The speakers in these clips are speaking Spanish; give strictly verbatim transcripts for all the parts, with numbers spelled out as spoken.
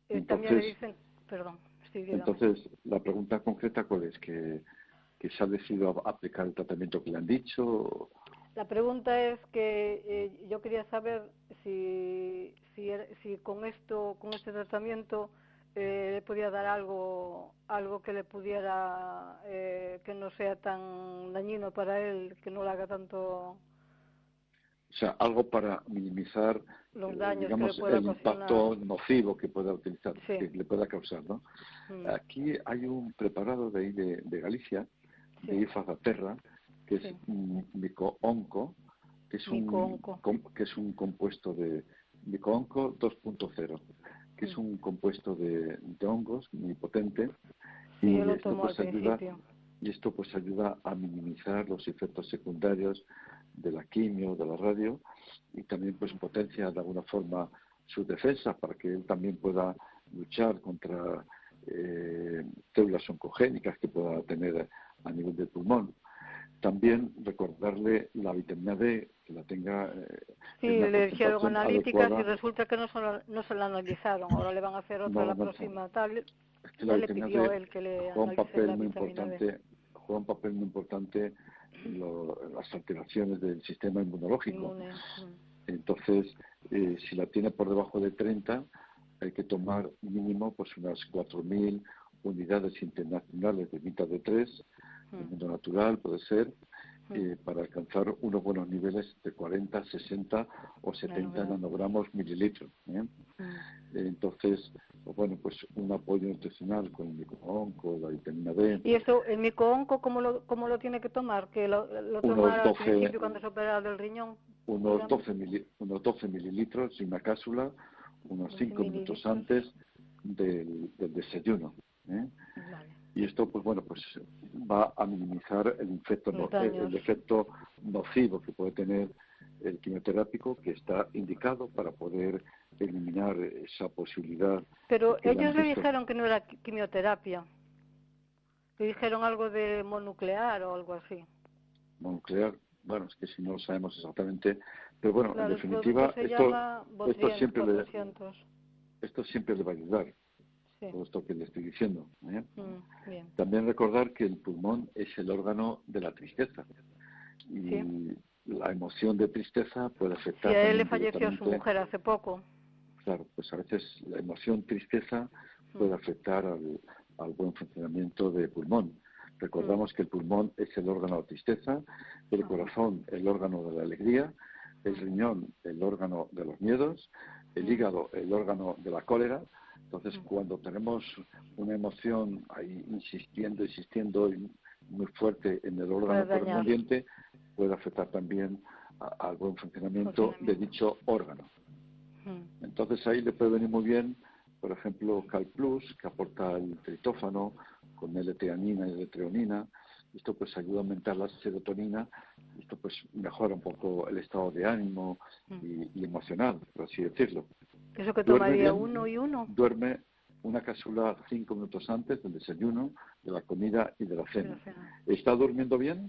Eh, Entonces, también le dicen, perdón, sí, dígame. Entonces, la pregunta concreta, ¿cuál es? ¿Que, que se ha decidido aplicar el tratamiento que le han dicho? La pregunta es que eh, yo quería saber si, si, si con esto, con este tratamiento eh, le podía dar algo, algo que le pudiera, eh, que no sea tan dañino para él, que no le haga tanto. O sea, algo para minimizar, Los eh, daños que le digamos, pueda el ocasionar. impacto nocivo que pueda utilizar, Sí. que le pueda causar, ¿no? Mm. Aquí hay un preparado de ahí de, de Galicia, Sí. de Ifazaterra, que Sí. es un micoonco, que es un Micoonco. com, que es un compuesto de micoonco dos punto cero, que Mm. es un compuesto de, de hongos muy potente. Sí, Y yo lo esto tomo al pues ayuda principio. y esto pues ayuda a minimizar los efectos secundarios de la quimio, de la radio, y también pues potencia de alguna forma sus defensas para que él también pueda luchar contra eh, células oncogénicas que pueda tener a nivel del pulmón. También recordarle la vitamina D, que la tenga eh, Sí, en una le dijeron concentración analíticas y adecuada. resulta que no se, la, no se la analizaron. Ahora le van a hacer otra No, la no, próxima tal. es que la Ya le vitamina pidió D él que le juega un analicen papel la muy vitamina D. importante, juega un papel muy importante en, lo, en las alteraciones del sistema inmunológico. Inmune. Entonces, eh, si la tiene por debajo de treinta, hay que tomar mínimo pues unas cuatro mil unidades internacionales de mitad de tres, Mm. el mundo natural puede ser, Mm. eh, para alcanzar unos buenos niveles de cuarenta, sesenta o setenta Nanogramos. nanogramos mililitros. ¿eh? Mm. Entonces, pues bueno, pues un apoyo nutricional con el micoonco, la vitamina D. ¿Y eso, el micoonco, cómo lo, cómo lo tiene que tomar? ¿Que lo, lo Unos tomara al doce, principio cuando se opera del riñón? unos Digamos, doce, mili, unos doce mililitros y una cápsula, unos doce cinco minutos mililitros. antes del, del desayuno. ¿eh? Vale. Y esto, pues bueno, pues va a minimizar el, efecto no, Los daños. el efecto nocivo que puede tener el quimioterápico, que está indicado para poder eliminar esa posibilidad. Pero Que le han ellos le visto dijeron que no era quimioterapia. Le dijeron algo de monuclear o algo así. monuclear. Bueno, es que si no lo sabemos exactamente, pero bueno, Claro, en el producto definitiva, se esto, llama esto Botrien siempre le, cuatrocientos. esto siempre le va a ayudar. Sí. Todo esto que le estoy diciendo. ¿eh? Mm, bien. También recordar que el pulmón es el órgano de la tristeza y Sí. la emoción de tristeza puede Sí, afectar a él le también falleció su directamente. mujer hace poco. Claro, pues a veces la emoción tristeza puede Mm. afectar al, al buen funcionamiento del pulmón. Recordamos Mm. que el pulmón es el órgano de la tristeza, el Ajá. corazón el órgano de la alegría, el Mm. riñón el órgano de los miedos, el Mm. hígado el órgano de la cólera. Entonces, Mm. cuando tenemos una emoción ahí insistiendo, insistiendo y muy fuerte en el Puede órgano dañar. correspondiente, puede afectar también a- al buen funcionamiento de Funcionamiento. dicho órgano. Mm. Entonces ahí le puede venir muy bien, por ejemplo, Cal Plus, que aporta el tritófano con L-teanina y L-treonina. Esto pues ayuda a aumentar la serotonina. Esto pues mejora un poco el estado de ánimo y, y emocional, por así decirlo. ¿Eso que Duerme tomaría bien, uno y uno? duerme una cápsula cinco minutos antes del desayuno, de la comida y de la De la cena. cena. ¿Está durmiendo bien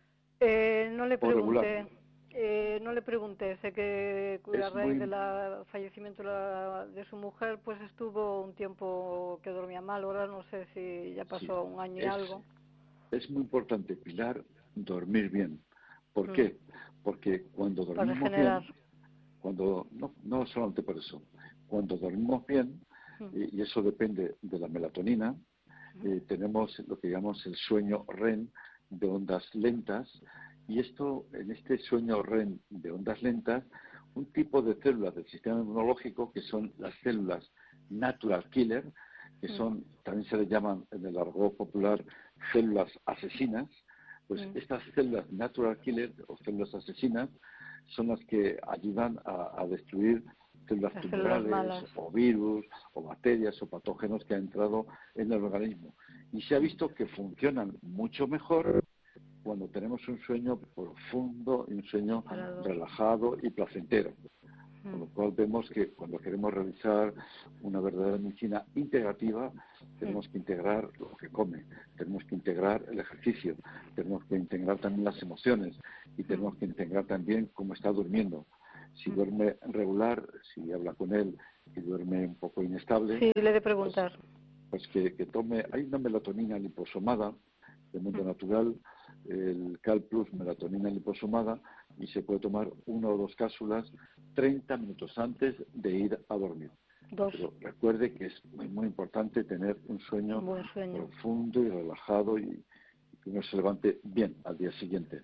Eh, no le o regular? pregunté. Eh, no le pregunté. Sé que a Es raíz muy, del fallecimiento de, la, de su mujer, pues estuvo un tiempo que dormía mal. Ahora no sé si ya sí, pasó un año y es, algo. es muy importante, Pilar, dormir bien. ¿Por Mm. qué? Porque cuando Para dormimos regenerar. bien, cuando no, no solamente por eso, cuando dormimos bien, Mm. y, y eso depende de la melatonina, eh, tenemos lo que llamamos el sueño R E M de ondas lentas, y esto, en este sueño R E M de ondas lentas, un tipo de células del sistema inmunológico que son las células natural killer, que son, también se les llaman en el argot popular células asesinas, pues Mm. estas células natural killer o células asesinas son las que ayudan a, a destruir células Las células tumorales malas. o virus o bacterias o patógenos que han entrado en el organismo. Y se ha visto que funcionan mucho mejor cuando tenemos un sueño profundo y un sueño Parado. relajado y placentero. Con lo cual vemos que cuando queremos realizar una verdadera medicina integrativa, tenemos que integrar lo que come, tenemos que integrar el ejercicio, tenemos que integrar también las emociones y tenemos que integrar también cómo está durmiendo. Si duerme regular, si habla con él y duerme un poco inestable, sí, le he de preguntar. Pues, pues que, que tome, hay una melatonina liposomada de mundo mm. natural, el Cal Plus melatonina liposomada, y se puede tomar una o dos cápsulas treinta minutos antes de ir a dormir. Dos. Pero recuerde que es muy, muy importante tener un sueño, un sueño profundo y relajado, y, y que uno se levante bien al día siguiente.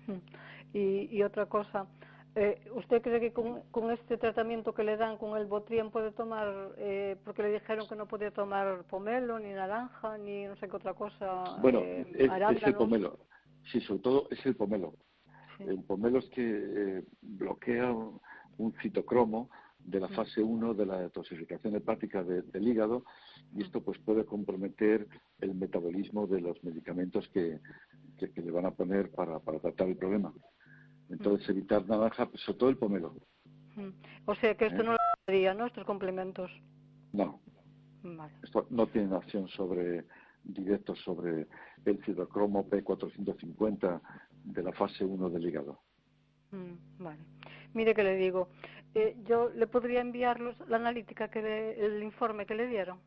Y, y otra cosa, eh, ¿usted cree que con, con este tratamiento que le dan con el Botrien puede tomar, eh, porque le dijeron que no podía tomar pomelo, ni naranja, ni no sé qué otra cosa? Bueno, eh, es, es el pomelo, sí, sobre todo es el pomelo. Sí. El pomelo es que eh, bloquea un, un citocromo de la fase uno de la detoxificación hepática de, del hígado, y esto pues puede comprometer el metabolismo de los medicamentos que, que, que le van a poner para, para tratar el problema. Entonces, evitar naranja, pues, sobre todo el pomelo. O sea que esto ¿Eh? no lo daría, ¿no? Estos complementos. No. Vale. Esto no tiene acción sobre directo sobre el citocromo P cuatrocientos cincuenta de la fase uno del hígado. Mm, vale. Mire que le digo, eh, yo le podría enviar los, la analítica, que de, el informe que le dieron.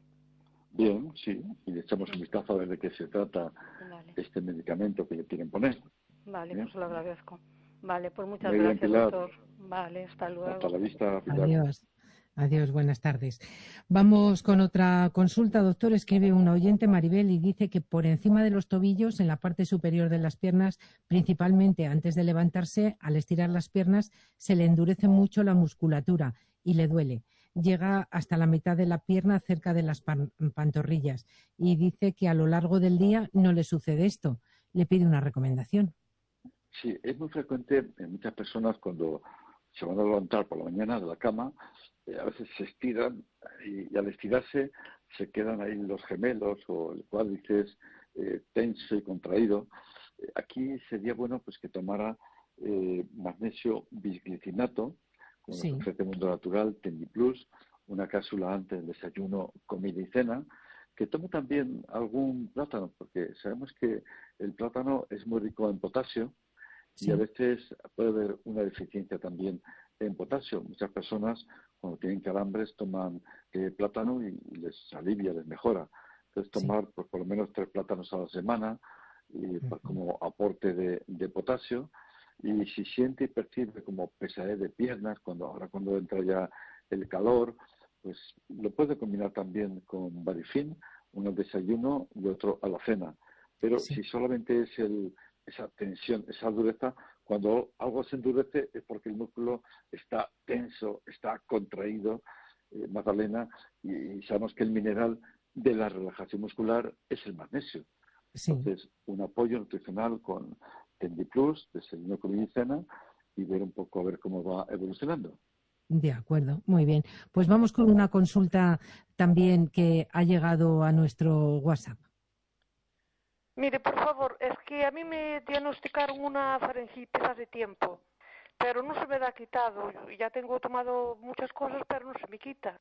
Bien, sí, y le echamos un vistazo a ver de qué se trata vale. este medicamento que le quieren poner. Vale, ¿Bien? Pues lo agradezco. Vale, pues muchas Muy bien, gracias, Pilar. doctor. Vale, hasta luego. Hasta la vista, Pilar. Adiós. Adiós, buenas tardes. Vamos con otra consulta, doctor. Escribe una oyente, Maribel, y dice que por encima de los tobillos, en la parte superior de las piernas, principalmente antes de levantarse, al estirar las piernas, se le endurece mucho la musculatura y le duele. Llega hasta la mitad de la pierna, cerca de las pan- pantorrillas, y dice que a lo largo del día no le sucede esto. Le pide una recomendación. Sí, es muy frecuente en muchas personas cuando se van a levantar por la mañana de la cama, eh, a veces se estiran y, y al estirarse se quedan ahí los gemelos o el cuádriceps eh, tenso y contraído. Eh, aquí sería bueno pues que tomara eh, magnesio bisglicinato, como sí. nos ofrece Mundo Natural, Tendiplus, una cápsula antes del desayuno, comida y cena, que tome también algún plátano, porque sabemos que el plátano es muy rico en potasio, sí. y a veces puede haber una deficiencia también en potasio. Muchas personas cuando tienen calambres toman eh, plátano y, y les alivia, les mejora. Entonces tomar sí. pues, por lo menos tres plátanos a la semana y, uh-huh. pues, como aporte de, de potasio. Y si siente y percibe como pesadez de piernas, cuando ahora cuando entra ya el calor, pues lo puede combinar también con Barifin, uno al desayuno y otro a la cena. Pero sí. si solamente es el, esa tensión, esa dureza, cuando algo se endurece es porque el músculo está tenso, está contraído, eh, Magdalena, y, y sabemos que el mineral de la relajación muscular es el magnesio. Sí. Entonces, un apoyo nutricional con Tendiplus, desayuno, comida y cena, y ver un poco a ver cómo va evolucionando. De acuerdo, muy bien. Pues vamos con una consulta también que ha llegado a nuestro WhatsApp. Mire, por favor, es que a mí me diagnosticaron una faringitis hace tiempo, pero no se me ha quitado. Ya tengo tomado muchas cosas, pero no se me quita.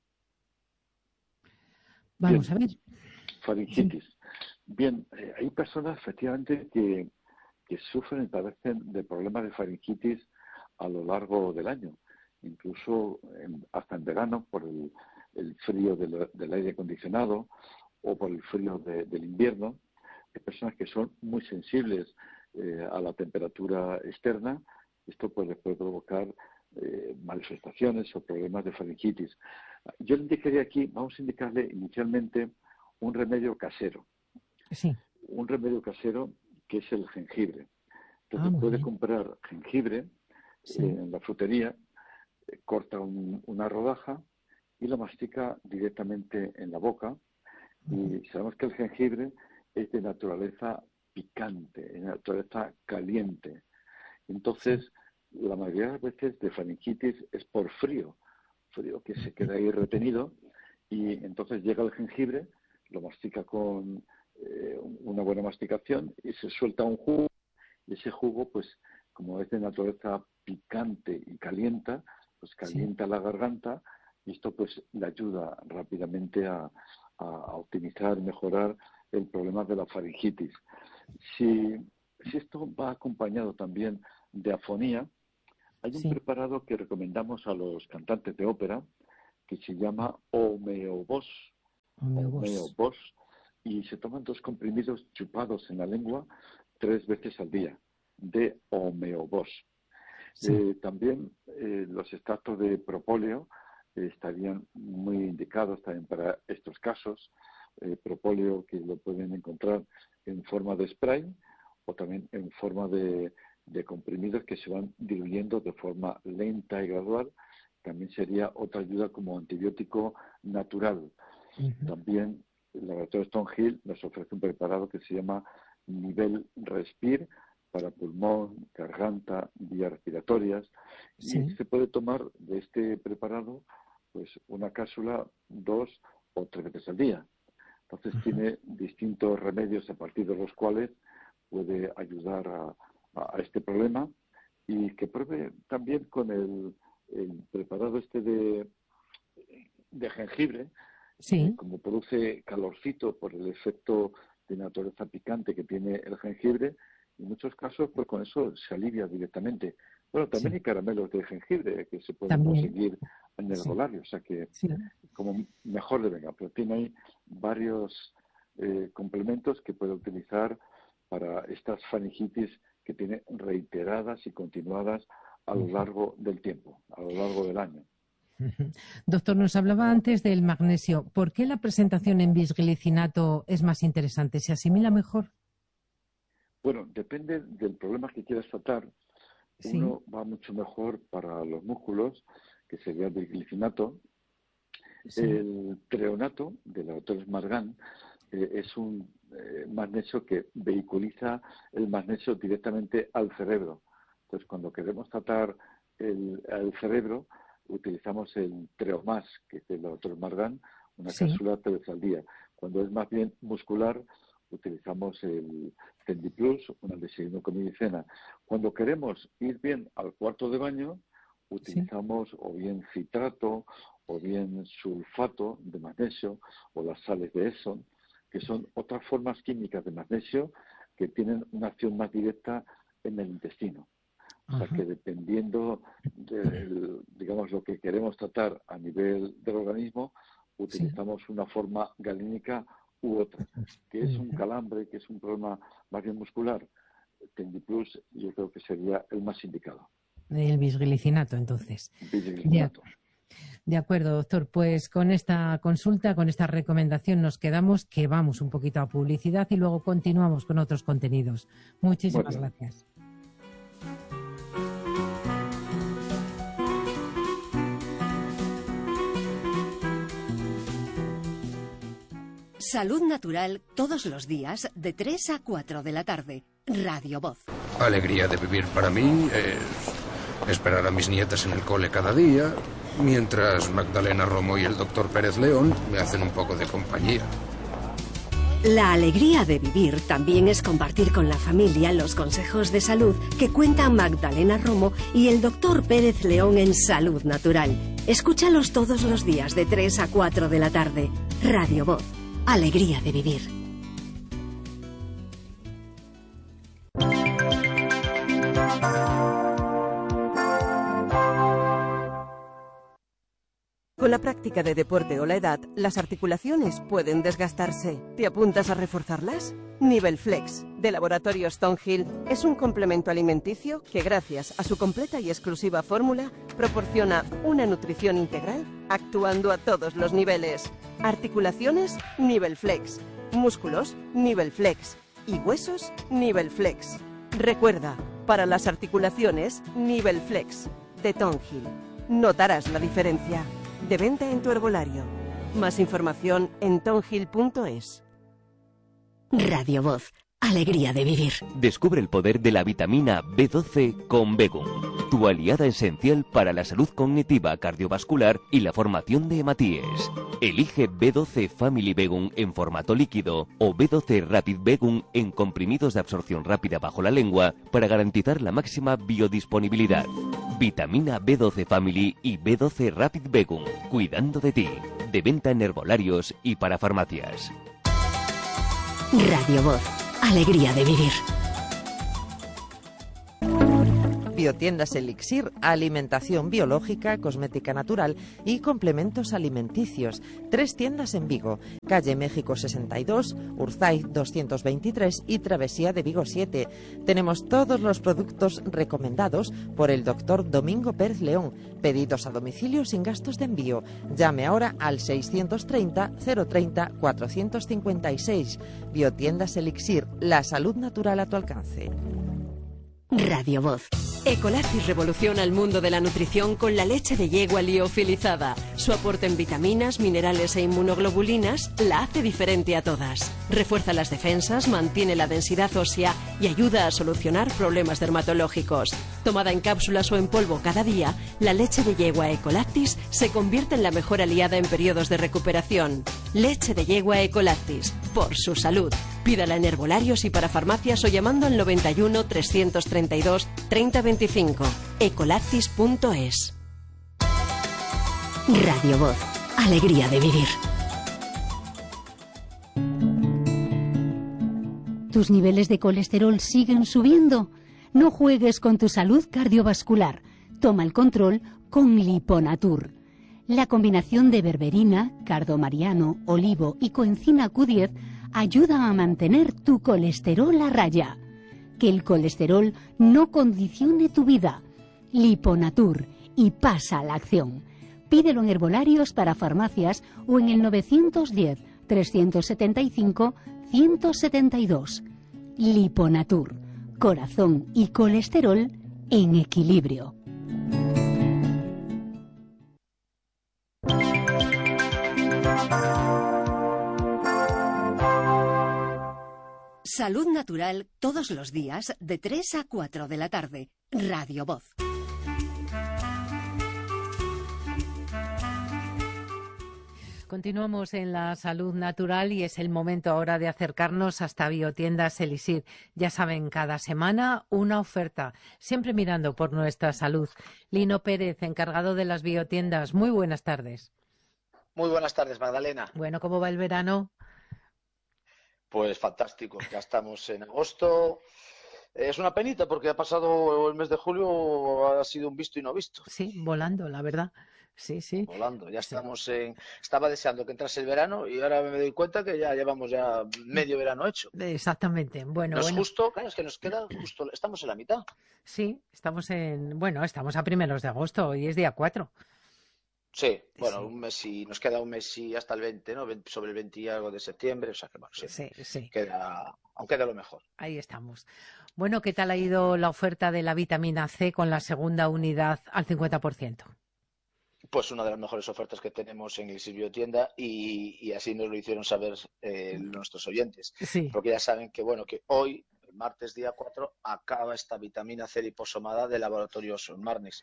Vamos Bien. a ver. Faringitis. Sí. Bien, eh, hay personas efectivamente que, que sufren y padecen de problemas de faringitis a lo largo del año, incluso en, hasta en verano por el, el frío del, del aire acondicionado o por el frío de, del invierno. Hay personas que son muy sensibles eh, a la temperatura externa. Esto pues les puede provocar eh, manifestaciones o problemas de faringitis. Yo le indicaría aquí, vamos a indicarle inicialmente un remedio casero. Sí. Un remedio casero que es el jengibre. Entonces ah, puede bien. comprar jengibre sí. eh, en la frutería, eh, corta un, una rodaja y lo mastica directamente en la boca. Uh-huh. Y sabemos que el jengibre es de naturaleza picante, de naturaleza caliente. Entonces, sí. la mayoría de las veces de faringitis es por frío, frío que se queda ahí retenido, y entonces llega el jengibre, lo mastica con eh, una buena masticación y se suelta un jugo, y ese jugo, pues, como es de naturaleza picante y calienta, pues calienta sí. la garganta, y esto pues le ayuda rápidamente a, a, a optimizar, mejorar el problema de la faringitis. Si, si esto va acompañado también de afonía, Hay un Sí. preparado que recomendamos a los cantantes de ópera que se llama Homeobos, Homeobos. Homeobos, y se toman dos comprimidos chupados en la lengua tres veces al día, de Homeobos. Sí. Eh, también eh, los extractos de propóleo eh, estarían muy indicados también para estos casos. Eh, propóleo que lo pueden encontrar en forma de spray o también en forma de, de comprimidos que se van diluyendo de forma lenta y gradual. También sería otra ayuda como antibiótico natural. Ujú. También el laboratorio Stonehill nos ofrece un preparado que se llama Nivel Respir para pulmón, garganta, vías respiratorias. Sí. Y se puede tomar de este preparado pues una cápsula dos o tres veces al día. Entonces Ajá. tiene distintos remedios a partir de los cuales puede ayudar a, a este problema, y que pruebe también con el, el preparado este de, de jengibre, Sí. eh, como produce calorcito por el efecto de naturaleza picante que tiene el jengibre, en muchos casos pues con eso se alivia directamente. Bueno, también Sí. hay caramelos de jengibre que se pueden También. conseguir en el Sí. herbolario, o sea que Sí. como mejor le venga, pero tiene ahí varios eh, complementos que puede utilizar para estas faringitis que tiene reiteradas y continuadas a lo largo del tiempo, a lo largo del año. Ujú. Doctor, nos hablaba antes del magnesio. ¿Por qué la presentación en bisglicinato es más interesante? ¿Se asimila mejor? Bueno, depende del problema que quieras tratar. Sí. Uno va mucho mejor para los músculos, que sería el bisglicinato. Sí. El treonato, del laboratorio Margan, eh, es un eh, magnesio que vehiculiza el magnesio directamente al cerebro. Entonces, cuando queremos tratar el, el cerebro, utilizamos el Treomás, que es del laboratorio Margan, una Sí. cápsula tres veces al día. Cuando es más bien muscular, utilizamos el Tendiplus, una designocominicena. Cuando queremos ir bien al cuarto de baño, utilizamos sí. o bien citrato, o bien sulfato de magnesio, o las sales de Epsom, que son otras formas químicas de magnesio que tienen una acción más directa en el intestino. O sea, que dependiendo de, digamos, lo que queremos tratar a nivel del organismo, utilizamos sí. una forma galínica u otra. Que es un calambre, que es un problema más bien muscular, Tendiplus yo creo que sería el más indicado. El bisglicinato, entonces. Bisglicinato. De, de acuerdo, doctor. Pues con esta consulta, con esta recomendación nos quedamos, que vamos un poquito a publicidad y luego continuamos con otros contenidos. Muchísimas bueno. gracias. Salud Natural todos los días de tres a cuatro de la tarde. Radio Voz. Alegría de vivir para mí es esperar a mis nietas en el cole cada día, mientras Magdalena Romo y el doctor Pérez León me hacen un poco de compañía. La alegría de vivir también es compartir con la familia los consejos de salud que cuentan Magdalena Romo y el doctor Pérez León en Salud Natural. Escúchalos todos los días de tres a cuatro de la tarde. Radio Voz. Alegría de vivir. Con la práctica de deporte o la edad, las articulaciones pueden desgastarse. ¿Te apuntas a reforzarlas? Nivel Flex, de Laboratorio Stonehill, es un complemento alimenticio que, gracias a su completa y exclusiva fórmula, proporciona una nutrición integral actuando a todos los niveles. Articulaciones, Nivel Flex. Músculos, Nivel Flex. Y huesos, Nivel Flex. Recuerda, para las articulaciones, Nivel Flex, de Stonehill. Notarás la diferencia. De venta en tu herbolario. Más información en tonhill punto es. Radio Voz. Alegría de vivir. Descubre el poder de la vitamina B doce con Begum, tu aliada esencial para la salud cognitiva, cardiovascular y la formación de hematíes. Elige B doce Family Begum en formato líquido o B doce Rapid Begum en comprimidos de absorción rápida bajo la lengua para garantizar la máxima biodisponibilidad. Vitamina B doce Family y B doce Rapid Begum, cuidando de ti. De venta en herbolarios y para farmacias. Radio Voz. Alegría de vivir. Biotiendas Elixir, alimentación biológica, cosmética natural y complementos alimenticios. Tres tiendas en Vigo, calle México sesenta y dos, Urzaiz doscientos veintitrés y Travesía de Vigo siete. Tenemos todos los productos recomendados por el doctor Domingo Pérez León. Pedidos a domicilio sin gastos de envío. Llame ahora al seiscientos treinta, cero treinta, cuatrocientos cincuenta y seis. Biotiendas Elixir, la salud natural a tu alcance. Radio Voz. Ecolactis revoluciona el mundo de la nutrición con la leche de yegua liofilizada. Su aporte en vitaminas, minerales e inmunoglobulinas la hace diferente a todas. Refuerza las defensas, mantiene la densidad ósea y ayuda a solucionar problemas dermatológicos. Tomada en cápsulas o en polvo cada día, la leche de yegua Ecolactis se convierte en la mejor aliada en periodos de recuperación. Leche de yegua Ecolactis, por su salud. Pídala en herbolarios y para farmacias o llamando al noventa y uno, trescientos treinta y dos, treinta veinticinco. ecolactis punto es. Radio Voz. Alegría de vivir. ¿Tus niveles de colesterol siguen subiendo? No juegues con tu salud cardiovascular. Toma el control con Liponatur. La combinación de berberina, cardomariano, olivo y coenzima Q diez ayuda a mantener tu colesterol a raya. Que el colesterol no condicione tu vida. Liponatur, y pasa a la acción. Pídelo en herbolarios para farmacias o en el novecientos diez, trescientos setenta y cinco, ciento setenta y dos. Liponatur, corazón y colesterol en equilibrio. Salud natural todos los días de tres a cuatro de la tarde. Radio Voz. Continuamos en la salud natural y es el momento ahora de acercarnos hasta Biotiendas Elixir. Ya saben, cada semana una oferta, siempre mirando por nuestra salud. Lino Pérez, encargado de las biotiendas, muy buenas tardes. Muy buenas tardes, Magdalena. Bueno, ¿cómo va el verano? Pues fantástico, ya estamos en agosto. Es una penita porque ha pasado el mes de julio, ha sido un visto y no visto. Sí, volando, la verdad. Sí, sí. Volando, ya estamos en... Estaba deseando que entrase el verano y ahora me doy cuenta que ya llevamos ya medio verano hecho. Exactamente. Bueno, no es bueno. justo, claro, es que nos queda justo, estamos en la mitad. Sí, estamos en... Bueno, estamos a primeros de agosto, hoy es día cuatro. Sí, bueno, sí. un mes y nos queda un mes y hasta el veinte, ¿no? Sobre el veinte y algo de septiembre, o sea que bueno, sí, sí, sí. Queda, aún queda lo mejor. Ahí estamos. Bueno, ¿qué tal ha ido la oferta de la vitamina C con la segunda unidad al cincuenta por ciento? Pues una de las mejores ofertas que tenemos en Elixir Biotienda y, y así nos lo hicieron saber eh, nuestros oyentes. Sí. Porque ya saben que, bueno, que hoy, el martes día cuatro, acaba esta vitamina C liposomada de Laboratorios Marnex.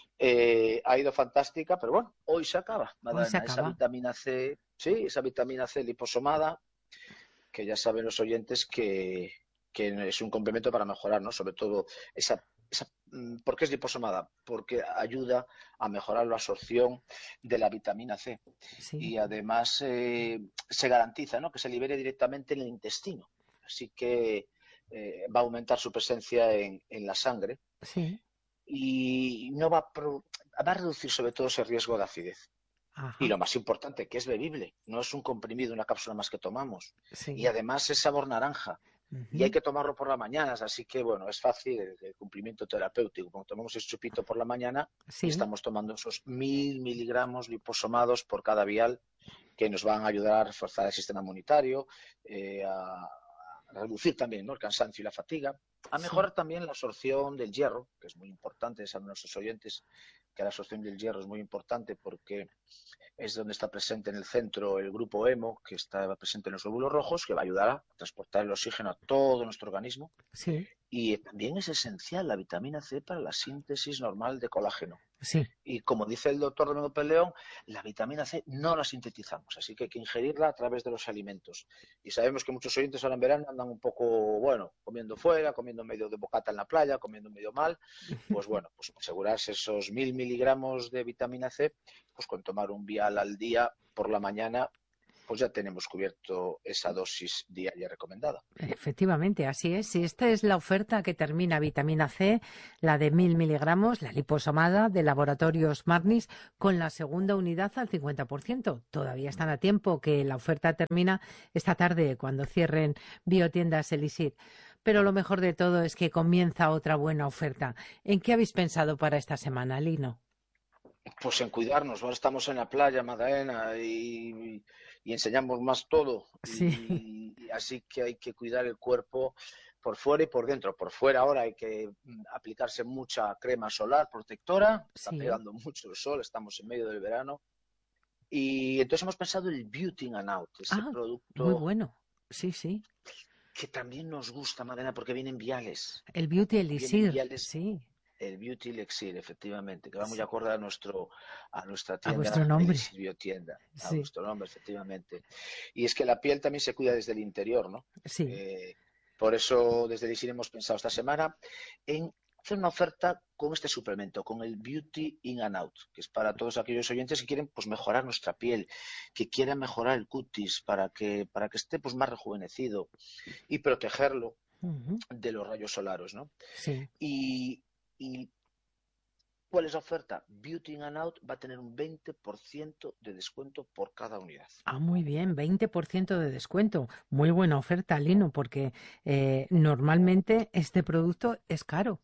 Eh, ha ido fantástica, pero bueno, hoy se acaba, hoy se acaba. Esa vitamina C, sí, esa vitamina C liposomada, que ya saben los oyentes que, que es un complemento para mejorar, ¿no? Sobre todo esa, esa, ¿por qué es liposomada? Porque ayuda a mejorar la absorción de la vitamina C. Sí. Y además eh, se garantiza, ¿no?, que se libere directamente en el intestino. Así que eh, va a aumentar su presencia en, en la sangre. Sí. Y no va a, pro, va a reducir sobre todo ese riesgo de acidez. Ajá. Y lo más importante, que es bebible, no es un comprimido, una cápsula más que tomamos. Sí. Y además es sabor naranja. Uh-huh. Y hay que tomarlo por las mañanas, así que bueno, es fácil el, el cumplimiento terapéutico. Cuando tomamos ese chupito por la mañana, sí. estamos tomando esos mil miligramos liposomados por cada vial que nos van a ayudar a reforzar el sistema inmunitario, eh, a reducir también, ¿no?, el cansancio y la fatiga, a mejorar sí. también la absorción del hierro, que es muy importante, saben nuestros oyentes que la absorción del hierro es muy importante porque es donde está presente en el centro el grupo hemo, que está presente en los glóbulos rojos, que va a ayudar a transportar el oxígeno a todo nuestro organismo. Sí. Y también es esencial la vitamina C para la síntesis normal de colágeno. Sí. Y como dice el doctor Domingo Pérez León, la vitamina C no la sintetizamos, así que hay que ingerirla a través de los alimentos. Y sabemos que muchos oyentes ahora en verano andan un poco, bueno, comiendo fuera, comiendo medio de bocata en la playa, comiendo medio mal. Pues bueno, pues asegurarse esos mil miligramos de vitamina C, pues con tomar un vial al día por la mañana, pues ya tenemos cubierto esa dosis diaria recomendada. Efectivamente, así es. Si esta es la oferta que termina vitamina C, la de mil miligramos, la liposomada de Laboratorios Marnis, con la segunda unidad al cincuenta por ciento. Todavía están a tiempo, que la oferta termina esta tarde cuando cierren Biotiendas Elixir. Pero lo mejor de todo es que comienza otra buena oferta. ¿En qué habéis pensado para esta semana, Lino? Pues en cuidarnos. Ahora estamos en la playa, Magdalena, y, y enseñamos más todo. Sí. Y, y así que hay que cuidar el cuerpo por fuera y por dentro. Por fuera ahora hay que aplicarse mucha crema solar protectora. Está Sí. pegando mucho el sol, estamos en medio del verano. Y entonces hemos pensado en el Beauty in and Out, ese Ah, producto muy bueno. Sí, sí. que también nos gusta, Magdalena, porque vienen viales. El Beauty Vienen Elixir. viales. Sí. El Beauty Elixir, efectivamente, que va muy Sí. acorde a nuestro a nuestra A vuestro tienda, nombre. Elixir Biotienda, a Sí. vuestro nombre, efectivamente. Y es que la piel también se cuida desde el interior, ¿no? Sí. Eh, por eso desde Elixir hemos pensado esta semana en hacer una oferta con este suplemento, con el Beauty in and Out, que es para todos aquellos oyentes que quieren pues mejorar nuestra piel, que quieran mejorar el cutis para que para que esté pues más rejuvenecido y protegerlo Ujú. de los rayos solares, ¿no? Sí. Y, y ¿cuál es la oferta? Beauty in and Out va a tener un veinte por ciento de descuento por cada unidad. Ah, muy bien, veinte por ciento de descuento. Muy buena oferta, Lino, porque eh, normalmente este producto es caro.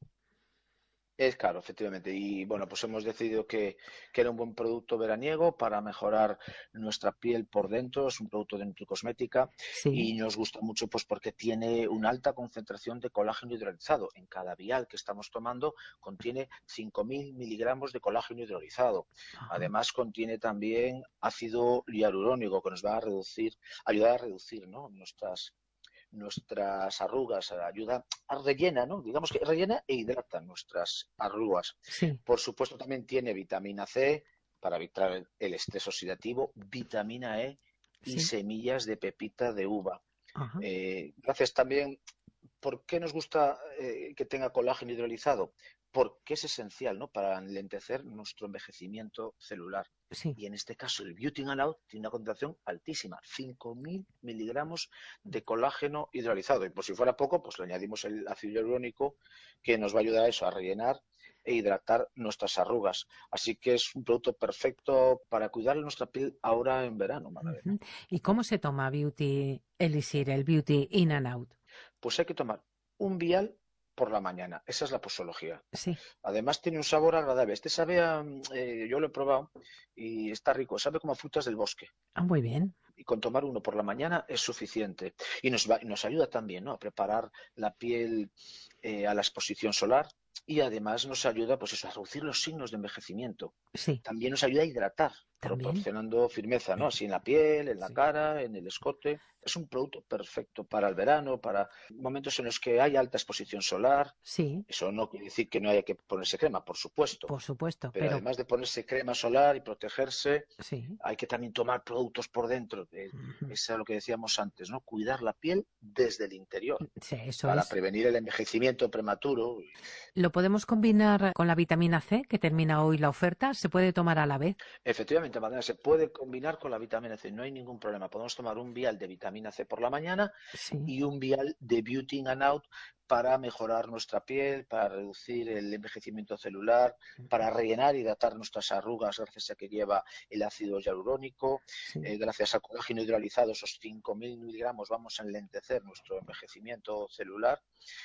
Es caro, efectivamente. Y bueno, pues hemos decidido que, que era un buen producto veraniego para mejorar nuestra piel por dentro. Es un producto de nutricosmética Sí. y nos gusta mucho pues porque tiene una alta concentración de colágeno hidrolizado. En cada vial que estamos tomando contiene cinco mil miligramos de colágeno hidrolizado. Ajá. Además contiene también ácido hialurónico que nos va a reducir, ayudar a reducir, ¿no? nuestras nuestras arrugas, ayuda a rellena, ¿no? Digamos que rellena e hidrata nuestras arrugas. Sí. Por supuesto también tiene vitamina C para evitar el, el estrés oxidativo, vitamina E y Sí. semillas de pepita de uva. Ajá. Eh, gracias también. ¿Por qué nos gusta eh, que tenga colágeno hidrolizado? Porque es esencial, ¿no? Para enlentecer nuestro envejecimiento celular. Sí. Y en este caso el Beauty in and Out tiene una concentración altísima, cinco mil miligramos de colágeno hidrolizado. Y por si fuera poco, pues le añadimos el ácido hialurónico que nos va a ayudar a eso, a rellenar e hidratar nuestras arrugas. Así que es un producto perfecto para cuidar nuestra piel ahora en verano, Magdalena. Ujú. ¿Y cómo se toma Beauty Elixir, el Beauty in and Out? Pues hay que tomar un vial por la mañana. Esa es la posología. Sí. Además tiene un sabor agradable. Este sabe a, eh, yo lo he probado y está rico. Sabe como a frutas del bosque. Ah, muy bien. Y con tomar uno por la mañana es suficiente. Y nos, va, nos ayuda también, ¿no? A preparar la piel eh, a la exposición solar. Y además nos ayuda pues eso, a reducir los signos de envejecimiento. Sí. También nos ayuda a hidratar, También. proporcionando firmeza, ¿no? Así en la piel, en la Sí. cara, en el escote. Es un producto perfecto para el verano, para momentos en los que hay alta exposición solar. Sí, Eso no quiere decir que no haya que ponerse crema, por supuesto. por supuesto, Pero pero además de ponerse crema solar y protegerse, sí. hay que también tomar productos por dentro. Eh, Ujú. Eso es lo que decíamos antes, ¿no? Cuidar la piel desde el interior Sí, eso para es. prevenir el envejecimiento prematuro. ¿Lo podemos combinar con la vitamina C, que termina hoy la oferta? ¿Se puede tomar a la vez? Efectivamente, Magdalena, se puede combinar con la vitamina C, no hay ningún problema. Podemos tomar un vial de vitamina C por la mañana Sí. y un vial de Beauty in and Out para mejorar nuestra piel, para reducir el envejecimiento celular, para rellenar y hidratar nuestras arrugas gracias a que lleva el ácido hialurónico, Sí. eh, gracias al colágeno hidrolizado, esos cinco mil miligramos vamos a enlentecer nuestro envejecimiento celular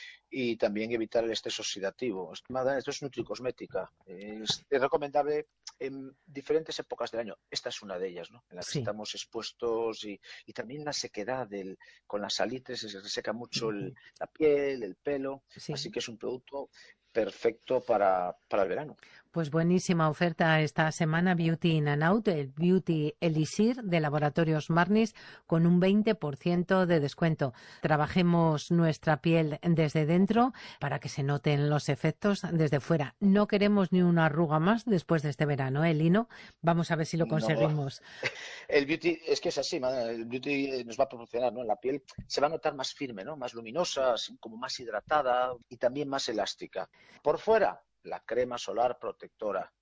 y también evitar el estrés oxidativo. Esto es nutricosmética. Es, es recomendable en diferentes épocas del año. Esta es una de ellas, ¿no? En las Sí. que estamos expuestos y, y también la sequedad del, con las salitres, se reseca mucho el, la piel, el pelo. Sí. Así que es un producto perfecto para, para el verano. Pues buenísima oferta esta semana, Beauty in and Out, el Beauty Elixir de Laboratorios Marnis, con un veinte por ciento de descuento. Trabajemos nuestra piel desde dentro para que se noten los efectos desde fuera. No queremos ni una arruga más después de este verano, ¿eh, Lino? Vamos a ver si lo conseguimos. No. El Beauty, es que es así, el Beauty nos va a proporcionar, ¿no? La piel se va a notar más firme, ¿no? Más luminosa, como más hidratada y también más elástica. Por fuera, la crema solar protectora.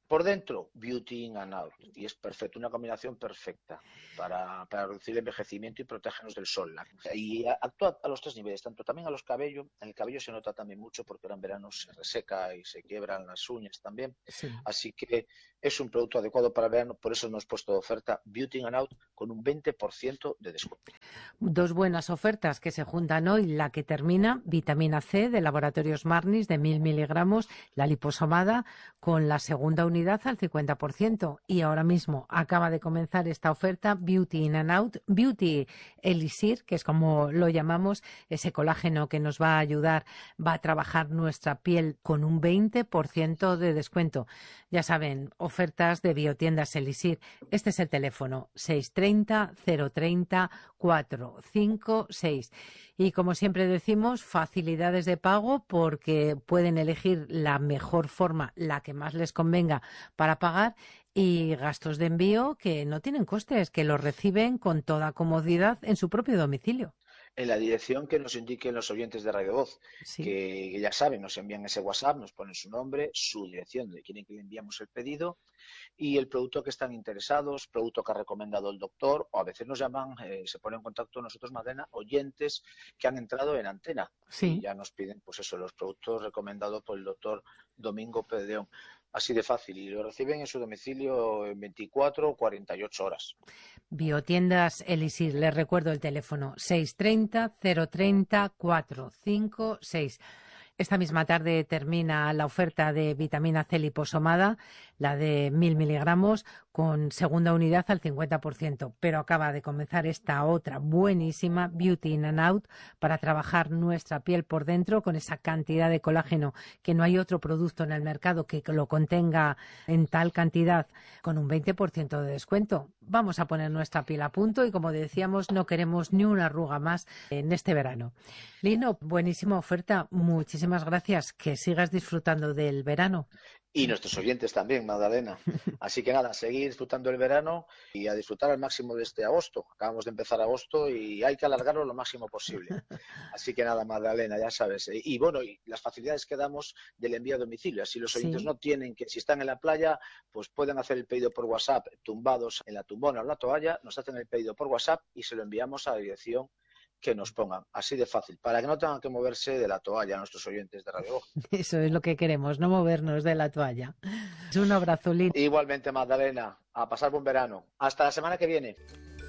Por dentro, Beauty In and Out, y es perfecto, una combinación perfecta para, para reducir el envejecimiento y protegernos del sol. Y actúa a los tres niveles, tanto también a los cabellos. En el cabello se nota también mucho porque ahora en verano se reseca y se quiebran las uñas también. Sí. Así que es un producto adecuado para el verano, por eso hemos puesto de oferta Beauty In and Out con un veinte por ciento de descuento. Dos buenas ofertas que se juntan hoy, la que termina, vitamina C de Laboratorios Marnis de mil miligramos, la liposomada con la segunda unidad al cincuenta por ciento, y ahora mismo acaba de comenzar esta oferta Beauty In and Out, Beauty Elixir, que es como lo llamamos, ese colágeno que nos va a ayudar, va a trabajar nuestra piel con un veinte por ciento de descuento. Ya saben, ofertas de Biotiendas Elixir. Este es el teléfono seis tres cero, cero tres cero, cuatro cinco seis. Y como siempre decimos, facilidades de pago porque pueden elegir la mejor forma, la que más les convenga para pagar, y gastos de envío que no tienen costes, que los reciben con toda comodidad en su propio domicilio. En la dirección que nos indiquen los oyentes de Radio Voz, sí. que, que ya saben, nos envían ese WhatsApp, nos ponen su nombre, su dirección de quieren que le enviamos el pedido y el producto que están interesados, producto que ha recomendado el doctor, o a veces nos llaman, eh, se ponen en contacto con nosotros, Madalena, oyentes que han entrado en antena sí. y ya nos piden, pues eso, los productos recomendados por el doctor Domingo Pérez León. Así de fácil, y lo reciben en su domicilio en veinticuatro o cuarenta y ocho horas. Biotiendas Elixir, les recuerdo el teléfono seis tres cero, cero tres cero, cuatro cinco seis. Esta misma tarde termina la oferta de vitamina C liposomada, la de mil miligramos, con segunda unidad al cincuenta por ciento. Pero acaba de comenzar esta otra buenísima, Beauty In and Out, para trabajar nuestra piel por dentro con esa cantidad de colágeno que no hay otro producto en el mercado que lo contenga en tal cantidad, con un veinte por ciento de descuento. Vamos a poner nuestra piel a punto y, como decíamos, no queremos ni una arruga más en este verano. Lino, buenísima oferta. Muchísimas gracias. Que sigas disfrutando del verano. Y nuestros oyentes también, Magdalena. Así que nada, seguir disfrutando el verano y a disfrutar al máximo de este agosto. Acabamos de empezar agosto y hay que alargarlo lo máximo posible. Así que nada, Magdalena, ya sabes. Y bueno, y las facilidades que damos del envío a domicilio. Así los oyentes sí. no tienen que, si están en la playa, pues pueden hacer el pedido por WhatsApp, tumbados en la tumbona o en la toalla, nos hacen el pedido por WhatsApp y se lo enviamos a la dirección que nos pongan, así de fácil, para que no tengan que moverse de la toalla nuestros oyentes de Radio Voz. Eso es lo que queremos, no movernos de la toalla. Un abrazo, Lino. Igualmente, Magdalena, a pasar buen verano. Hasta la semana que viene.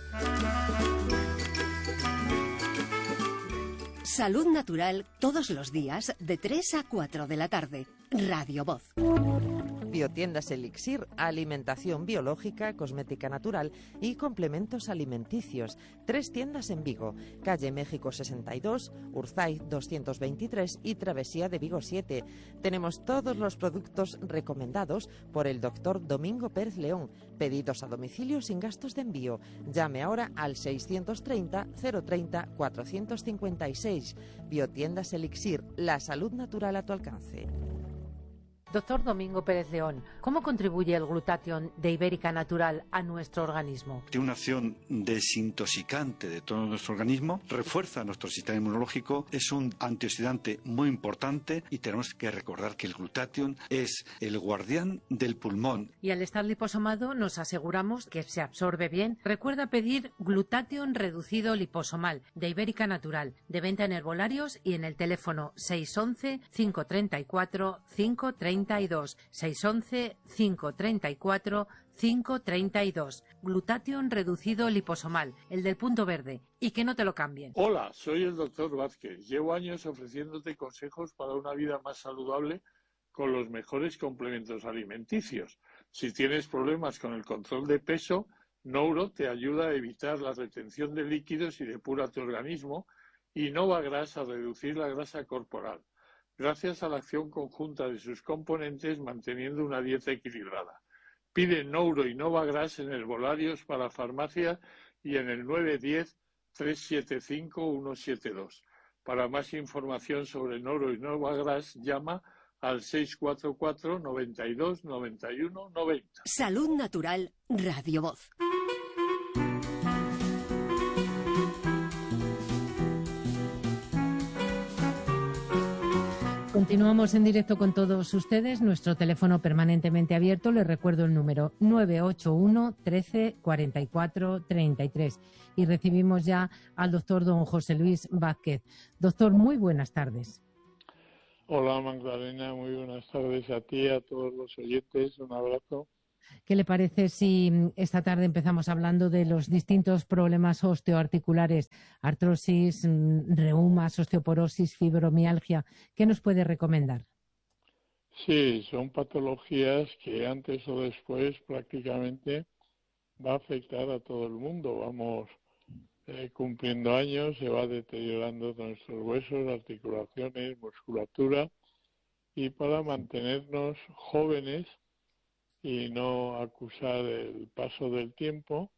Salud Natural todos los días de tres a cuatro de la tarde. Radio Voz. Biotiendas Elixir, alimentación biológica, cosmética natural y complementos alimenticios. Tres tiendas en Vigo, calle México sesenta y dos, Urzaiz doscientos veintitrés y Travesía de Vigo siete. Tenemos todos los productos recomendados por el doctor Domingo Pérez León. Pedidos a domicilio sin gastos de envío. Llame ahora al seiscientos treinta, cero treinta, cuatrocientos cincuenta y seis. Biotiendas Elixir, la salud natural a tu alcance. Doctor Domingo Pérez León, ¿cómo contribuye el glutatión de Ibérica Natural a nuestro organismo? Tiene una acción desintoxicante de todo nuestro organismo, refuerza nuestro sistema inmunológico, es un antioxidante muy importante y tenemos que recordar que el glutatión es el guardián del pulmón. Y al estar liposomado nos aseguramos que se absorbe bien. Recuerda pedir glutatión reducido liposomal de Ibérica Natural, de venta en herbolarios y en el teléfono seis once, cinco treinta y cuatro, cinco treinta y dos, seis once, cinco treinta y cuatro, cinco treinta y dos. Glutatión reducido liposomal, el del punto verde, y que no te lo cambien. Hola, soy el doctor Vázquez. Llevo años ofreciéndote consejos para una vida más saludable con los mejores complementos alimenticios. Si tienes problemas con el control de peso, Nouro te ayuda a evitar la retención de líquidos y depura tu organismo, y Novagras a reducir la grasa corporal, gracias a la acción conjunta de sus componentes manteniendo una dieta equilibrada. Pide Nouro y Novagras en herbolarios para farmacia y en el nueve uno cero, tres siete cinco, uno siete dos. Para más información sobre Nouro y Novagras, llama al seis cuatro cuatro, noventa y dos, noventa y uno, noventa. Salud Natural, Radio Voz. Continuamos en directo con todos ustedes. Nuestro teléfono permanentemente abierto. Les recuerdo el número nueve ocho uno, trece, cuarenta y cuatro, treinta y tres. Y recibimos ya al doctor don José Luis Vázquez. Doctor, muy buenas tardes. Hola Magdalena, muy buenas tardes a ti, a todos los oyentes. Un abrazo. ¿Qué le parece si esta tarde empezamos hablando de los distintos problemas osteoarticulares, artrosis, reumas, osteoporosis, fibromialgia? ¿Qué nos puede recomendar? Sí, son patologías que antes o después prácticamente va a afectar a todo el mundo. Vamos eh, cumpliendo años, se va deteriorando nuestros huesos, articulaciones, musculatura, y para mantenernos jóvenes y no acusar el paso del tiempo,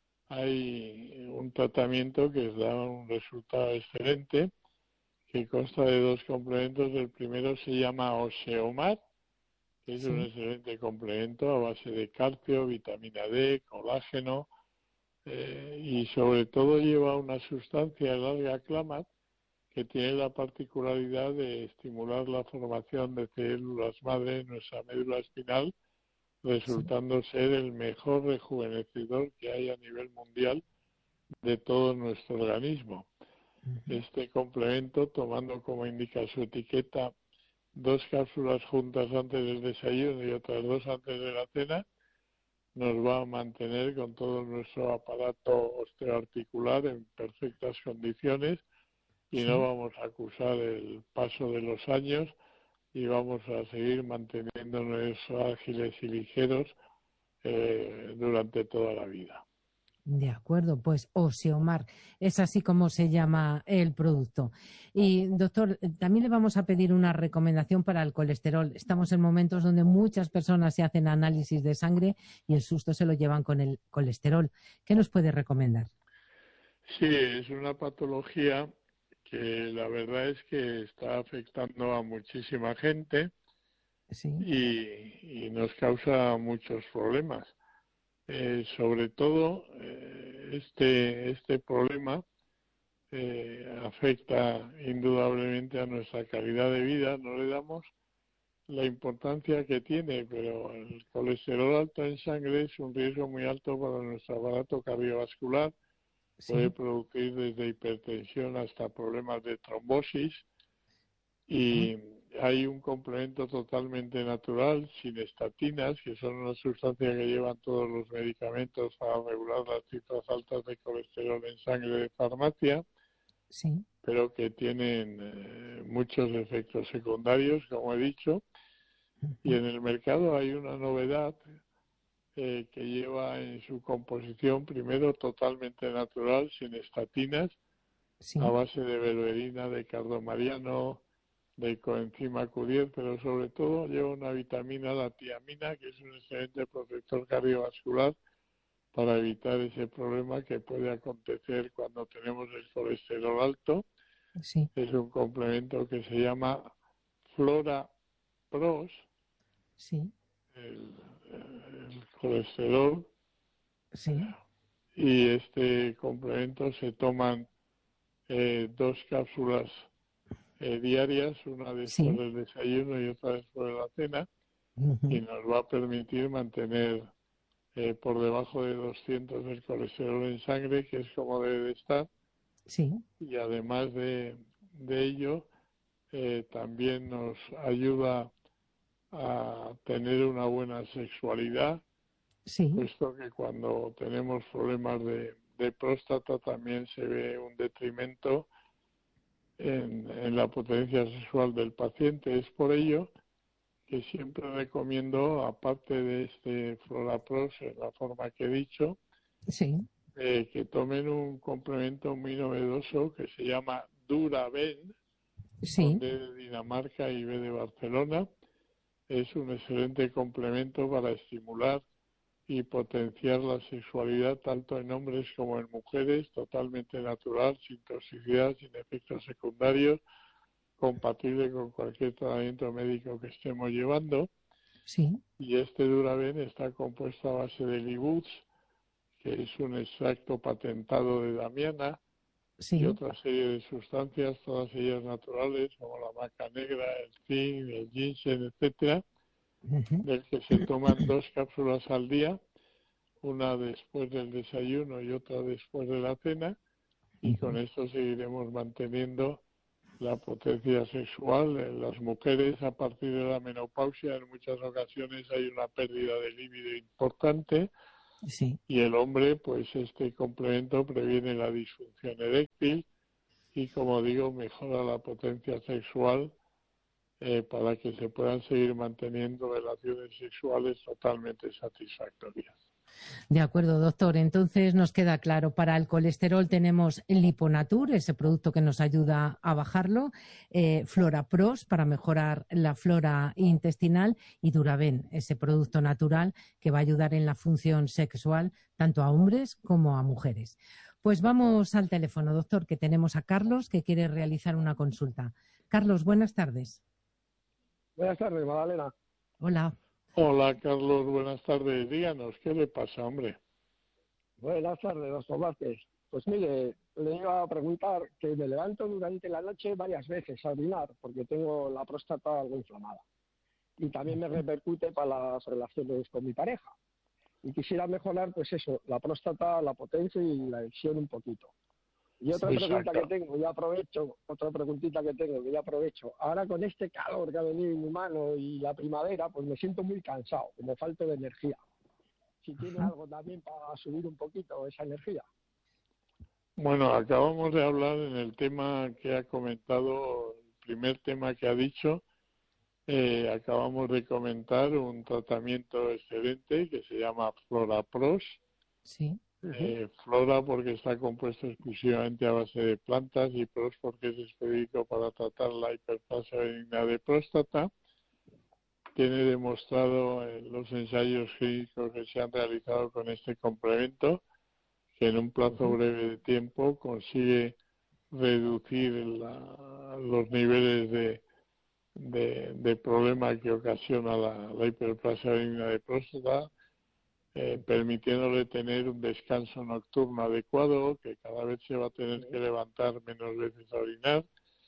hay un tratamiento que da un resultado excelente, que consta de dos complementos. El primero se llama Osteomar, que es sí. un excelente complemento a base de calcio, vitamina D, colágeno, eh, y sobre todo lleva una sustancia, el alga clamat, que tiene la particularidad de estimular la formación de células madre en nuestra médula espinal, resultando sí. ser el mejor rejuvenecedor que hay a nivel mundial de todo nuestro organismo. Uh-huh. Este complemento, tomando como indica su etiqueta dos cápsulas juntas antes del desayuno y otras dos antes de la cena, nos va a mantener con todo nuestro aparato osteoarticular en perfectas condiciones y sí. no vamos a acusar el paso de los años y vamos a seguir manteniéndonos ágiles y ligeros eh, durante toda la vida. De acuerdo, pues Osteomar, es así como se llama el producto. Y doctor, también le vamos a pedir una recomendación para el colesterol. Estamos en momentos donde muchas personas se hacen análisis de sangre y el susto se lo llevan con el colesterol. ¿Qué nos puede recomendar? Sí, es una patología que la verdad es que está afectando a muchísima gente sí. y, y nos causa muchos problemas. Eh, sobre todo, eh, este, este problema eh, afecta indudablemente a nuestra calidad de vida. No le damos la importancia que tiene, pero el colesterol alto en sangre es un riesgo muy alto para nuestro aparato cardiovascular. Sí. Puede producir desde hipertensión hasta problemas de trombosis y hay un complemento totalmente natural, sin estatinas, que son una sustancia que llevan todos los medicamentos para regular las cifras altas de colesterol en sangre de farmacia, sí. pero que tienen eh, muchos efectos secundarios, como he dicho, uh-huh. y en el mercado hay una novedad eh, que lleva en su composición, primero, totalmente natural, sin estatinas, sí. a base de berberina, de cardomariano, de coenzima Q diez, pero sobre todo lleva una vitamina, la tiamina, que es un excelente protector cardiovascular para evitar ese problema que puede acontecer cuando tenemos el colesterol alto. Sí. Es un complemento que se llama Flora Pros, sí. el, el colesterol, sí. y este complemento se toman eh, dos cápsulas Eh, diarias, una después sí. del desayuno y otra después de la cena, uh-huh. y nos va a permitir mantener eh, por debajo de doscientos el colesterol en sangre, que es como debe de estar, sí. y además de, de ello eh, también nos ayuda a tener una buena sexualidad, sí. puesto que cuando tenemos problemas de, de próstata también se ve un detrimento En, en la potencia sexual del paciente. Es por ello que siempre recomiendo, aparte de este Florapros, en la forma que he dicho, sí. eh, que tomen un complemento muy novedoso que se llama Duraben, sí. con D de Dinamarca y B de Barcelona. Es un excelente complemento para estimular y potenciar la sexualidad tanto en hombres como en mujeres, totalmente natural, sin toxicidad, sin efectos secundarios, compatible con cualquier tratamiento médico que estemos llevando. Sí. Y este Duraben está compuesto a base de Libuts, que es un extracto patentado de Damiana, sí. y otra serie de sustancias, todas ellas naturales, como la maca negra, el zinc, el ginseng, etcétera, uh-huh. del que se toman dos cápsulas al día, una después del desayuno y otra después de la cena, y uh-huh. con esto seguiremos manteniendo la potencia sexual. En las mujeres, a partir de la menopausia, en muchas ocasiones hay una pérdida de líbido importante, sí. y el hombre, pues este complemento previene la disfunción eréctil y, como digo, mejora la potencia sexual eh, para que se puedan seguir manteniendo relaciones sexuales totalmente satisfactorias. De acuerdo, doctor. Entonces nos queda claro, para el colesterol tenemos el Liponatur, ese producto que nos ayuda a bajarlo, eh, Florapros para mejorar la flora intestinal y Duraben, ese producto natural que va a ayudar en la función sexual tanto a hombres como a mujeres. Pues vamos al teléfono, doctor, que tenemos a Carlos que quiere realizar una consulta. Carlos, buenas tardes. Buenas tardes, Magdalena. Hola. Hola, Carlos, buenas tardes. Díganos, ¿qué le pasa, hombre? Buenas tardes, doctor Vázquez. Pues mire, le iba a preguntar que me levanto durante la noche varias veces a orinar porque tengo la próstata algo inflamada. Y también me repercute para las relaciones con mi pareja. Y quisiera mejorar, pues eso, la próstata, la potencia y la erección un poquito. Y otra Exacto. pregunta que tengo, ya aprovecho, otra preguntita que tengo, que ya aprovecho. Ahora con este calor que ha venido inhumano y la primavera, pues me siento muy cansado, como falta de energía. Si tiene algo también para subir un poquito esa energía. Bueno, acabamos de hablar en el tema que ha comentado, el primer tema que ha dicho, eh, acabamos de comentar un tratamiento excelente que se llama Florapros. Sí. Eh, Flora porque está compuesto exclusivamente a base de plantas y Pros porque es específico para tratar la hiperplasia benigna de próstata. Tiene demostrado en los ensayos clínicos que se han realizado con este complemento que en un plazo breve de tiempo consigue reducir la, los niveles de, de, de problema que ocasiona la, la hiperplasia benigna de próstata, Eh, permitiéndole tener un descanso nocturno adecuado, que cada vez se va a tener que levantar menos veces a orinar,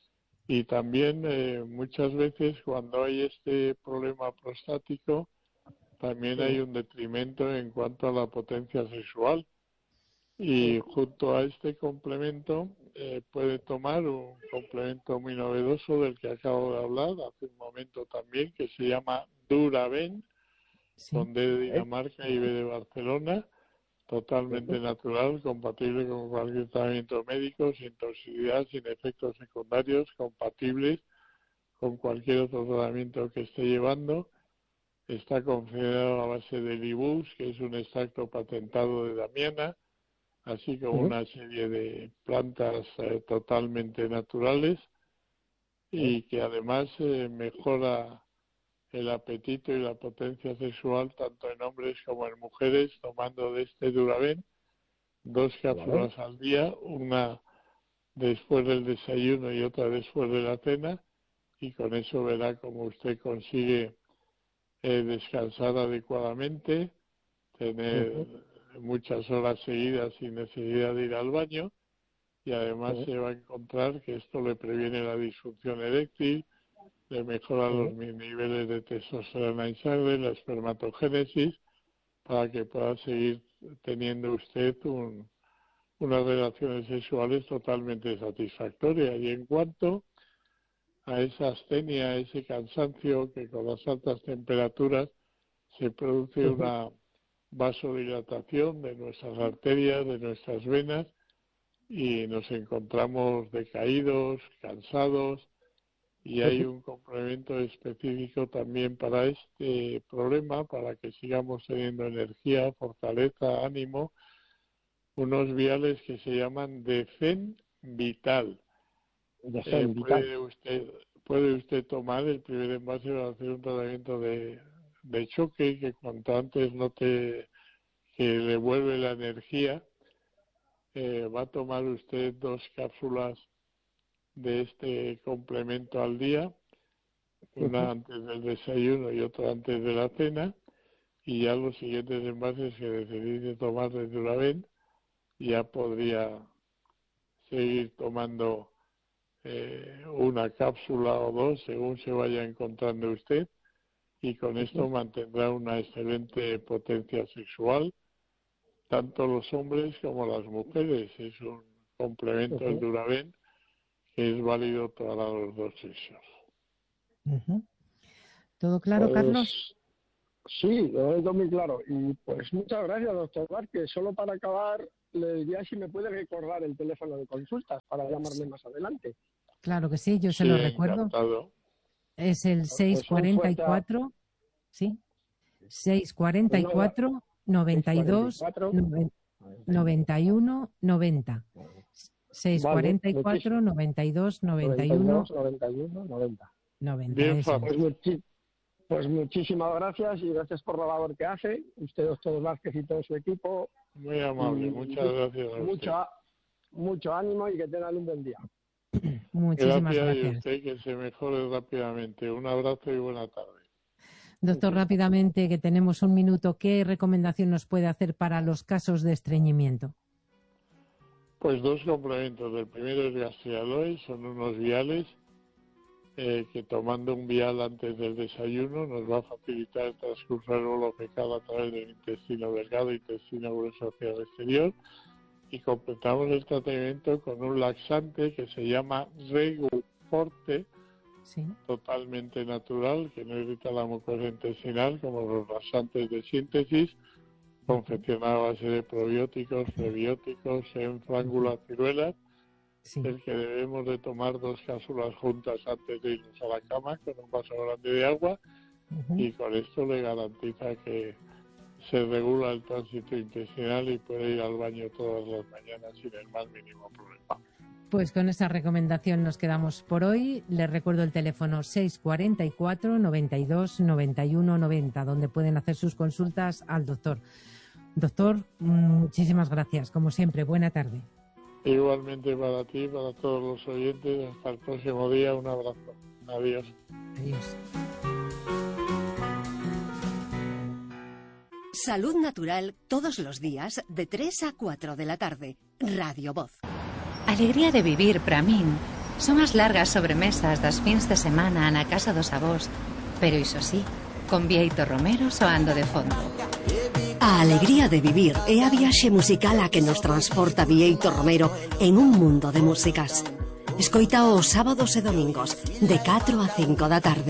y también eh, muchas veces cuando hay este problema prostático también hay un detrimento en cuanto a la potencia sexual, y junto a este complemento eh, puede tomar un complemento muy novedoso del que acabo de hablar hace un momento también, que se llama Duraben, sí. con D de Dinamarca y B de Barcelona, totalmente natural, compatible con cualquier tratamiento médico, sin toxicidad, sin efectos secundarios, compatibles con cualquier otro tratamiento que esté llevando. Está configurado a base de Libus, que es un extracto patentado de Damiana, así como uh-huh. una serie de plantas eh, totalmente naturales y que además eh, mejora el apetito y la potencia sexual tanto en hombres como en mujeres, tomando de este Duraben dos cápsulas al día, una después del desayuno y otra después de la cena, y con eso verá cómo usted consigue eh, descansar adecuadamente, tener uh-huh. muchas horas seguidas sin necesidad de ir al baño, y además uh-huh. se va a encontrar que esto le previene la disfunción eréctil, le mejora uh-huh. los niveles de testosterona en sangre, la espermatogénesis, para que pueda seguir teniendo usted un, unas relaciones sexuales totalmente satisfactorias. Y en cuanto a esa astenia, a ese cansancio que con las altas temperaturas se produce uh-huh. una vasodilatación de nuestras arterias, de nuestras venas, y nos encontramos decaídos, cansados, y hay un complemento específico también para este problema, para que sigamos teniendo energía, fortaleza, ánimo, unos viales que se llaman Defen Vital. Eh, puede usted puede usted tomar el primer envase para hacer un tratamiento de, de choque, que cuanto antes note que le vuelve la energía. Eh, va a tomar usted dos cápsulas de este complemento al día, una uh-huh. antes del desayuno y otra antes de la cena, y ya los siguientes envases que decidís tomar de Duraben ya podría seguir tomando eh, una cápsula o dos según se vaya encontrando usted, y con esto mantendrá una excelente potencia sexual, tanto los hombres como las mujeres. Es un complemento del uh-huh. Duraben que es válido para los dos sexos. Uh-huh. ¿Todo claro, pues, Carlos? Sí, lo veo muy claro. Y pues muchas gracias, doctor Vázquez. Solo para acabar, le diría si me puede recordar el teléfono de consultas para llamarle más adelante. Claro que sí, yo se sí, lo recuerdo. Encantado. Es el seis cuarenta y cuatro, ¿sí? seis cuarenta y cuatro, noventa y dos, noventa y uno, noventa. seis cuarenta y cuatro, noventa y dos, noventa y uno, noventa. noventa. Bien, pues, muchi pues muchísimas gracias y gracias por la labor que hace. Usted, doctor Vázquez, y todo su equipo. Muy amable, y, muchas gracias a mucho, mucho ánimo y que tengan un buen día. Muchísimas gracias. gracias. Y usted que se mejore rápidamente. Un abrazo y buena tarde. Doctor, rápidamente, que tenemos un minuto, ¿qué recomendación nos puede hacer para los casos de estreñimiento? Pues dos complementos. El primero es Gastrialoe, son unos viales eh, que tomando un vial antes del desayuno nos va a facilitar el transcurso del bolo fecal a través del intestino delgado, intestino grueso hacia el exterior, y completamos el tratamiento con un laxante que se llama Reguforte, sí. totalmente natural, que no irrita la mucosa intestinal como los laxantes de síntesis, confeccionado a base de probióticos, prebióticos, enfrángula, ciruelas, sí. el que debemos de tomar dos cápsulas juntas antes de irnos a la cama con un vaso grande de agua, uh-huh. y con esto le garantiza que se regula el tránsito intestinal y puede ir al baño todas las mañanas sin el más mínimo problema. Pues con esa recomendación nos quedamos por hoy. Les recuerdo el teléfono seis cuarenta y cuatro, noventa y dos, noventa y uno, noventa, donde pueden hacer sus consultas al doctor. Doctor, muchísimas gracias. Como siempre, buena tarde. Igualmente para ti, para todos los oyentes. Hasta el próximo día. Un abrazo. Adiós. Adiós. Salud Natural todos los días de tres a cuatro de la tarde. Radio Voz. Alegría de vivir para min son as largas sobremesas das fins de semana na casa dos avós, pero iso sí, con Bieito Romero soando de fondo. A alegría de vivir é a viaxe musical a que nos transporta Bieito Romero en un mundo de músicas. Escoita os sábados e domingos de catro a cinco da tarde.